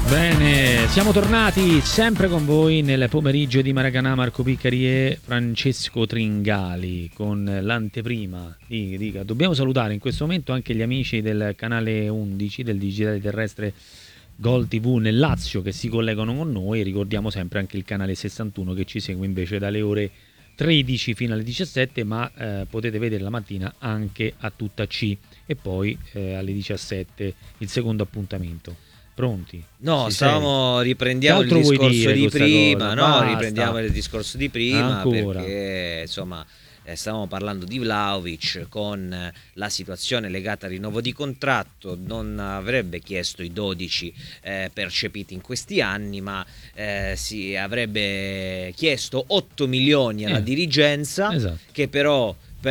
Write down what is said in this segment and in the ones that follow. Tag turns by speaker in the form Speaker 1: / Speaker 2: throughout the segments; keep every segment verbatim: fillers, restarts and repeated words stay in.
Speaker 1: Bene, siamo tornati sempre con voi nel pomeriggio di Maracanã. Marco Piccari e Francesco Tringali con l'anteprima. Dica, dica. Dobbiamo salutare in questo momento anche gli amici del canale undici del digitale terrestre Gol tivù nel Lazio che si collegano con noi. Ricordiamo sempre anche il canale sessantuno che ci segue invece dalle ore tredici fino alle diciassette, ma eh, potete vedere la mattina anche a tutta C e poi eh, alle diciassette il secondo appuntamento. Pronti?
Speaker 2: No,
Speaker 1: Ci
Speaker 2: stavamo
Speaker 1: sei?
Speaker 2: riprendiamo il
Speaker 1: Che altro vuoi
Speaker 2: discorso
Speaker 1: dire
Speaker 2: di
Speaker 1: questa
Speaker 2: prima,
Speaker 1: cosa?
Speaker 2: no,
Speaker 1: Basta.
Speaker 2: riprendiamo il discorso di prima
Speaker 1: Ancora.
Speaker 2: perché insomma eh, stavamo parlando di Vlahovic con eh, la situazione legata al rinnovo di contratto. Non avrebbe chiesto i dodici eh, percepiti in questi anni, ma eh, si avrebbe chiesto otto milioni alla
Speaker 1: Eh,
Speaker 2: dirigenza,
Speaker 1: esatto.
Speaker 2: che però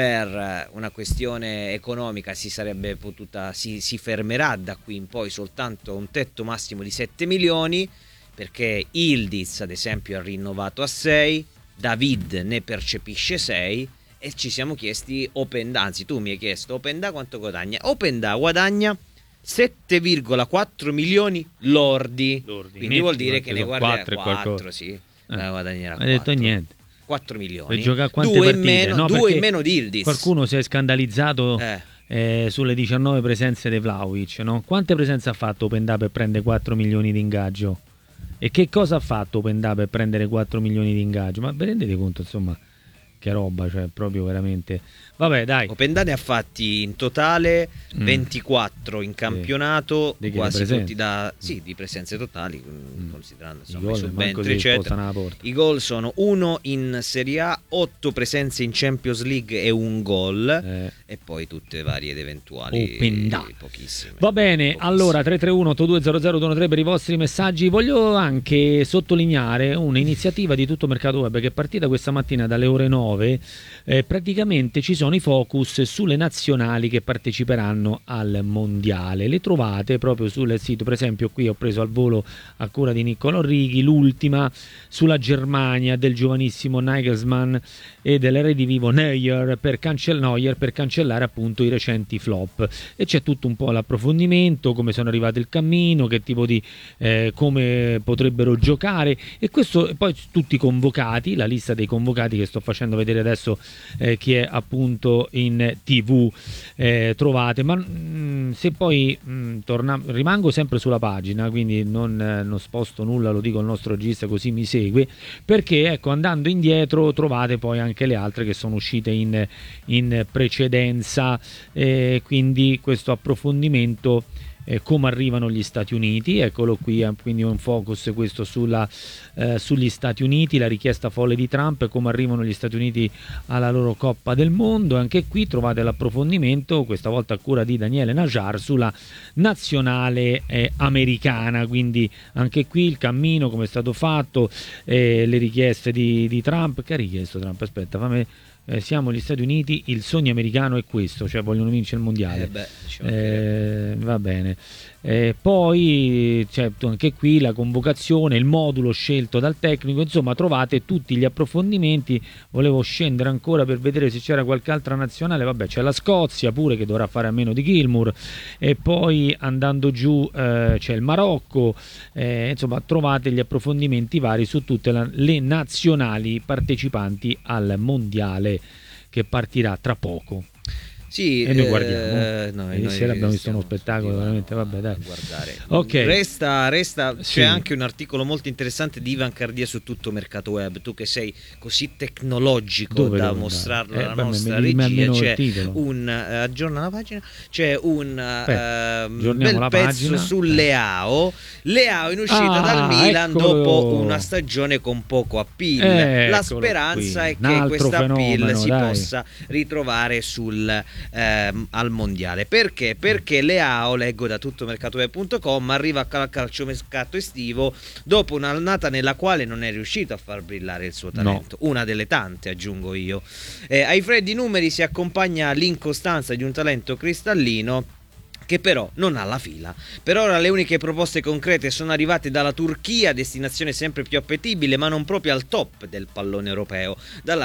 Speaker 2: per una questione economica si sarebbe potuta si, si fermerà da qui in poi soltanto un tetto massimo di sette milioni, perché Ildiz ad esempio ha rinnovato a sei, David ne percepisce sei e ci siamo chiesti Openda, anzi tu mi hai chiesto Openda quanto guadagna. Openda guadagna sette virgola quattro milioni lordi,
Speaker 1: Lordi.
Speaker 2: quindi
Speaker 1: Metti
Speaker 2: vuol dire che
Speaker 1: quanto
Speaker 2: ne
Speaker 1: sono
Speaker 2: guarda
Speaker 1: quattro e
Speaker 2: quattro,
Speaker 1: qualcosa.
Speaker 2: sì,
Speaker 1: Eh.
Speaker 2: eh, guadagnerà
Speaker 1: Non hai detto
Speaker 2: quattro.
Speaker 1: niente.
Speaker 2: quattro milioni,
Speaker 1: Per giocare a quante
Speaker 2: due in
Speaker 1: partite?
Speaker 2: meno,
Speaker 1: No,
Speaker 2: due
Speaker 1: perché
Speaker 2: in meno di Ildiz.
Speaker 1: qualcuno si è scandalizzato
Speaker 2: Eh.
Speaker 1: eh, sulle diciannove presenze di Vlahovic, no? Quante presenze ha fatto Openda per prendere quattro milioni di ingaggio? E che cosa ha fatto Openda per prendere quattro milioni di ingaggio? Ma vi rendete conto, insomma, che roba, cioè proprio veramente. Vabbè, dai.
Speaker 2: Openda ne ha fatti in totale
Speaker 1: Mm.
Speaker 2: ventiquattro in campionato,
Speaker 1: Di che,
Speaker 2: quasi
Speaker 1: presenze?
Speaker 2: tutti da sì, di presenze totali, mm. considerando
Speaker 1: I
Speaker 2: insomma i
Speaker 1: gol manco
Speaker 2: subentri
Speaker 1: si
Speaker 2: eccetera.
Speaker 1: spostano alla porta.
Speaker 2: I gol sono uno in Serie A, otto presenze in Champions League e un gol,
Speaker 1: Eh.
Speaker 2: e poi tutte varie ed eventuali
Speaker 1: Openda.
Speaker 2: pochissime.
Speaker 1: Va bene,
Speaker 2: Pochissime.
Speaker 1: allora tre tre uno otto due zero zero due uno tre per i vostri messaggi. Voglio anche sottolineare un'iniziativa di Tutto Mercato Web che è partita questa mattina dalle ore nove. Eh, praticamente ci sono i focus sulle nazionali che parteciperanno al mondiale. Le trovate proprio sul sito. Per esempio qui ho preso al volo a cura di Niccolò Righi l'ultima sulla Germania del giovanissimo Nagelsmann e dell'eredivivo Neuer per, cancell- Neuer per cancellare appunto i recenti flop, e c'è tutto un po' l'approfondimento, come sono arrivati il cammino, che tipo di eh, come potrebbero giocare, e questo, e poi tutti convocati, la lista dei convocati che sto facendo vedere adesso, eh, chi è appunto in tv, eh, trovate, ma mh, se poi mh, torna, rimango sempre sulla pagina, quindi non, eh, non sposto nulla, lo dico al nostro regista così mi segue, perché ecco, andando indietro trovate poi anche le altre che sono uscite in, in precedenza, eh, quindi questo approfondimento. Eh, come arrivano gli Stati Uniti, eccolo qui, eh, quindi un focus questo sulla, eh, sugli Stati Uniti, la richiesta folle di Trump, come arrivano gli Stati Uniti alla loro Coppa del Mondo. Anche qui trovate l'approfondimento, questa volta a cura di Daniele Najar, sulla nazionale eh, americana, quindi anche qui il cammino, come è stato fatto, eh, le richieste di, di Trump. Che ha richiesto Trump? Aspetta, fammi... Eh, siamo gli Stati Uniti, il sogno americano è questo, cioè vogliono vincere il mondiale.
Speaker 2: Eh beh, diciamo che-
Speaker 1: Eh, va bene. Eh, poi c'è anche qui la convocazione, il modulo scelto dal tecnico, insomma trovate tutti gli approfondimenti. Volevo scendere ancora per vedere se c'era qualche altra nazionale, vabbè c'è la Scozia pure che dovrà fare a meno di Gilmour, e poi andando giù eh, c'è il Marocco, eh, insomma trovate gli approfondimenti vari su tutte la, le nazionali partecipanti al mondiale che partirà tra poco.
Speaker 2: Sì,
Speaker 1: E noi
Speaker 2: eh,
Speaker 1: guardiamo.
Speaker 2: no,
Speaker 1: Ieri
Speaker 2: noi
Speaker 1: sera abbiamo visto uno
Speaker 2: stiamo
Speaker 1: spettacolo,
Speaker 2: tutti
Speaker 1: veramente,
Speaker 2: a-
Speaker 1: vabbè, dai.
Speaker 2: a guardare.
Speaker 1: Ok.
Speaker 2: Resta, resta
Speaker 1: Sì.
Speaker 2: c'è anche un articolo molto interessante di Ivan Cardia su Tutto Mercato Web. Tu che sei così tecnologico
Speaker 1: Dove
Speaker 2: da
Speaker 1: devo
Speaker 2: mostrarlo
Speaker 1: andare? Eh,
Speaker 2: alla
Speaker 1: vabbè,
Speaker 2: nostra
Speaker 1: mi- mi-
Speaker 2: regia,
Speaker 1: almeno il
Speaker 2: c'è
Speaker 1: titolo.
Speaker 2: un eh, aggiorna la pagina, c'è un
Speaker 1: Aspetta,
Speaker 2: ehm,
Speaker 1: aggiorniamo
Speaker 2: bel
Speaker 1: la
Speaker 2: pezzo
Speaker 1: pagina.
Speaker 2: su
Speaker 1: Eh.
Speaker 2: Leao. Leao in uscita
Speaker 1: Ah,
Speaker 2: dal Milan
Speaker 1: eccolo.
Speaker 2: dopo una stagione con poco appeal.
Speaker 1: Eccolo
Speaker 2: La speranza
Speaker 1: qui.
Speaker 2: è
Speaker 1: Un
Speaker 2: che
Speaker 1: altro
Speaker 2: questa appeal
Speaker 1: fenomeno,
Speaker 2: si
Speaker 1: dai.
Speaker 2: possa ritrovare sul ehm, al mondiale. Perché? Perché Leao, leggo da tuttomercatoweb punto com, arriva al calciomercato estivo dopo un'annata nella quale non è riuscito a far brillare il suo talento, no. Una delle tante, aggiungo io. Eh, ai freddi numeri si accompagna l'incostanza di un talento cristallino che però non ha la fila. Per ora le uniche proposte concrete sono arrivate dalla Turchia, destinazione sempre più appetibile, ma non proprio al top del pallone europeo. Dalla